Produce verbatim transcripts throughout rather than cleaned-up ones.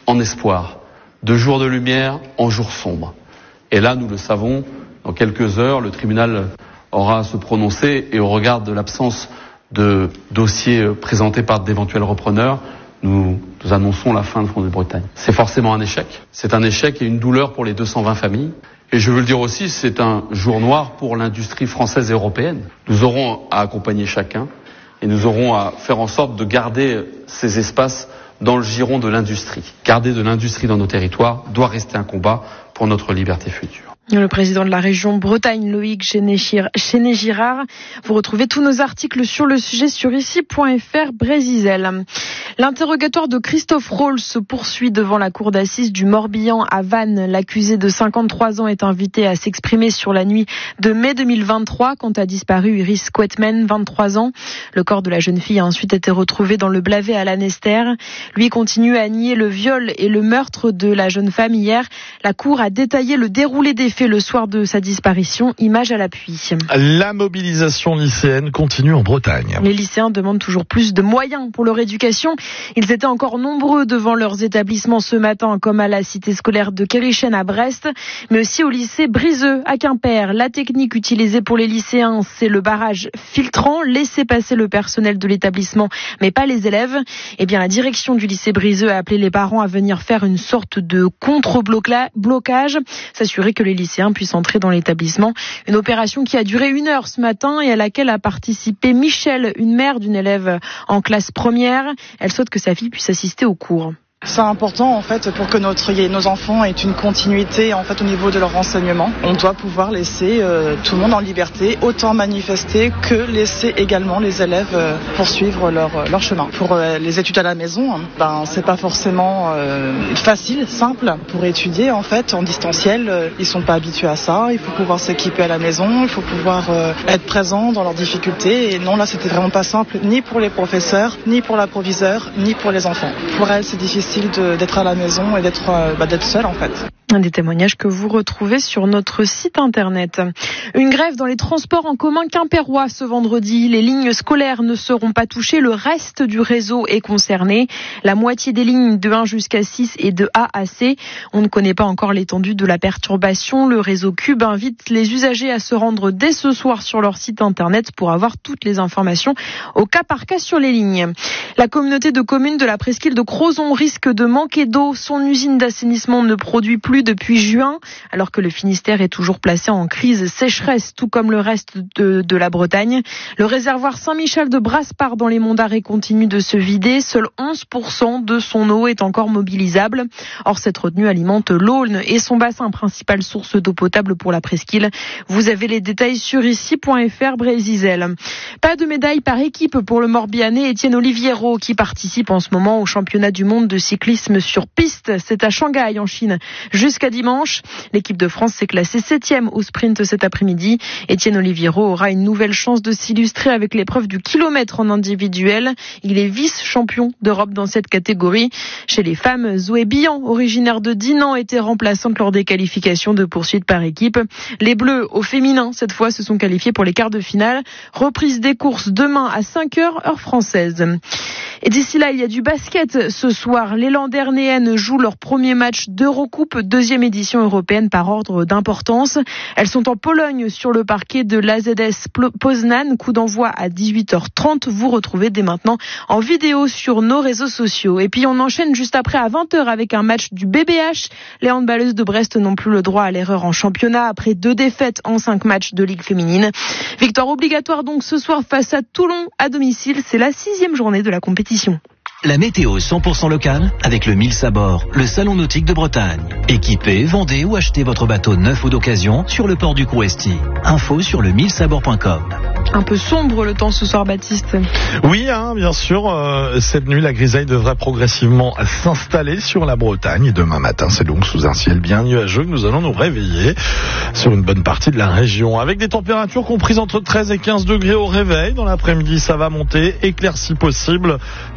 en espoir, de jours de lumière en jours sombres. Et là, nous le savons, dans quelques heures, le tribunal aura à se prononcer et au regard de l'absence de dossiers présentés par d'éventuels repreneurs, nous, nous annonçons la fin de Front de Bretagne. C'est forcément un échec. C'est un échec et une douleur pour les deux cent vingt familles. Et je veux le dire aussi, c'est un jour noir pour l'industrie française et européenne. Nous aurons à accompagner chacun et nous aurons à faire en sorte de garder ces espaces dans le giron de l'industrie. Garder de l'industrie dans nos territoires doit rester un combat pour notre liberté future. Le président de la région Bretagne, Loïc Chenet-Girard. Vous retrouvez tous nos articles sur le sujet sur ici point f r Brézizel. L'interrogatoire de Christophe Rolls se poursuit devant la cour d'assises du Morbihan à Vannes. L'accusé de cinquante-trois ans est invité à s'exprimer sur la nuit de mai deux mille vingt-trois quand a disparu Iris Quetman, vingt-trois ans. Le corps de la jeune fille a ensuite été retrouvé dans le Blavet à Lanester. Lui continue à nier le viol et le meurtre de la jeune femme hier. La cour a détaillé le déroulé des faits le soir de sa disparition, image à l'appui. La mobilisation lycéenne continue en Bretagne. Les lycéens demandent toujours plus de moyens pour leur éducation. Ils étaient encore nombreux devant leurs établissements ce matin, comme à la cité scolaire de Kérichen à Brest, mais aussi au lycée Briseux à Quimper. La technique utilisée pour les lycéens, c'est le barrage filtrant, laisser passer le personnel de l'établissement, mais pas les élèves. Eh bien, la direction du lycée Briseux a appelé les parents à venir faire une sorte de contre-blocage, s'assurer que les lycéens puissent entrer dans l'établissement. Une opération qui a duré une heure ce matin et à laquelle a participé Michel, une mère d'une élève en classe première. Elle souhaite que sa fille puisse assister aux cours. C'est important en fait pour que notre, nos enfants aient une continuité en fait au niveau de leur renseignement. On doit pouvoir laisser euh, tout le monde en liberté, autant manifester que laisser également les élèves euh, poursuivre leur, leur chemin. Pour euh, les études à la maison, hein, ben c'est pas forcément euh, facile, simple pour étudier en fait en distanciel. Euh, ils sont pas habitués à ça. Il faut pouvoir s'équiper à la maison, il faut pouvoir euh, être présent dans leurs difficultés. Et non, là c'était vraiment pas simple ni pour les professeurs, ni pour la proviseure, ni pour les enfants. Pour elles, c'est difficile De, d'être à la maison et d'être, euh, bah, d'être seul en fait. Un des témoignages que vous retrouvez sur notre site internet. Une grève dans les transports en commun quimpérois ce vendredi. Les lignes scolaires ne seront pas touchées. Le reste du réseau est concerné. La moitié des lignes de un jusqu'à six et de A à C. On ne connaît pas encore l'étendue de la perturbation. Le réseau Cube invite les usagers à se rendre dès ce soir sur leur site internet pour avoir toutes les informations au cas par cas sur les lignes. La communauté de communes de la presqu'île de Crozon risque de manquer d'eau. Son usine d'assainissement ne produit plus depuis juin, alors que le Finistère est toujours placé en crise sécheresse, tout comme le reste de, de la Bretagne. Le réservoir Saint-Michel de Brasparts dans les Monts d'Arrée continue de se vider. Seul onze pour cent de son eau est encore mobilisable. Or, cette retenue alimente l'Aulne et son bassin, principale source d'eau potable pour la presqu'île. Vous avez les détails sur ici point f r Brézizel. Pas de médaille par équipe pour le Morbihanais Étienne Oliviero, qui participe en ce moment au championnat du monde de cyclisme sur piste. C'est à Shanghai, en Chine, jusqu'à dimanche. L'équipe de France s'est classée septième au sprint cet après-midi. Étienne Oliviero aura une nouvelle chance de s'illustrer avec l'épreuve du kilomètre en individuel. Il est vice-champion d'Europe dans cette catégorie. Chez les femmes, Zoé Billan, originaire de Dinan, était remplaçante lors des qualifications de poursuite par équipe. Les Bleus, au féminin, cette fois, se sont qualifiés pour les quarts de finale. Reprise des courses demain à cinq heures, heure française. Et d'ici là, il y a du basket ce soir. Les Landernéennes jouent leur premier match d'Eurocoupe, deuxième édition européenne par ordre d'importance. Elles sont en Pologne sur le parquet de l'A Z S Poznan. Coup d'envoi à dix-huit heures trente. Vous retrouvez dès maintenant en vidéo sur nos réseaux sociaux. Et puis on enchaîne juste après à vingt heures avec un match du B B H. Les handballeuses de Brest n'ont plus le droit à l'erreur en championnat après deux défaites en cinq matchs de Ligue féminine. Victoire obligatoire donc ce soir face à Toulon à domicile. C'est la sixième journée de la compétition. La météo cent pour cent locale avec le Mille Sabord, le salon nautique de Bretagne. Équipez, vendez ou achetez votre bateau neuf ou d'occasion sur le port du Couesti. Info sur le mille sabord point com. Un peu sombre le temps ce soir, Baptiste. Oui, hein, bien sûr. Euh, cette nuit, la grisaille devrait progressivement s'installer sur la Bretagne. Et demain matin, c'est donc sous un ciel bien nuageux que nous allons nous réveiller sur une bonne partie de la région. Avec des températures comprises entre treize et quinze degrés au réveil. Dans l'après-midi, ça va monter. Éclaircies possibles qui pourraient faire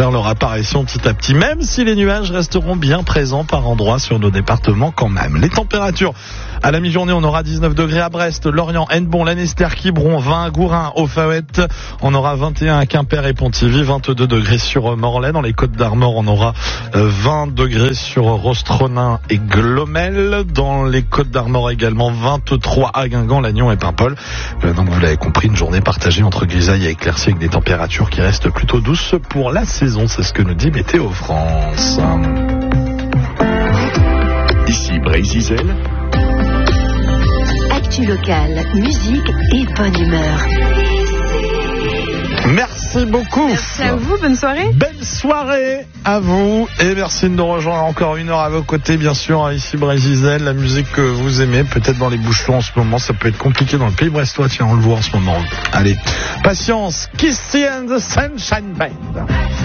faire leur apparition petit à petit, même si les nuages resteront bien présents par endroits sur nos départements quand même. Les températures à la mi-journée, on aura dix-neuf degrés à Brest, Lorient, Hennebont, Lanester, Quiberon, vingt à Gourin, au Faouette. On aura vingt et un à Quimper et Pontivy, vingt-deux degrés sur Morlaix. Dans les Côtes d'Armor, on aura vingt degrés sur Rostronin et Glomel. Dans les Côtes d'Armor également, vingt-trois à Guingamp, Lannion et Paimpol. Euh, donc vous l'avez compris, une journée partagée entre grisaille et éclaircie avec des températures qui restent plutôt douces pour la saison. C'est ce que nous dit Météo France. Ici Brésil. Actu locale, musique et bonne humeur. Merci beaucoup. Merci à vous, bonne soirée. Belle soirée à vous et merci de nous rejoindre encore une heure à vos côtés, bien sûr, ici Brésil. La musique que vous aimez, peut-être dans les bouchons en ce moment, ça peut être compliqué dans le pays brestois, tiens, on le voit en ce moment. Allez, patience, Kissy and the Sunshine Band.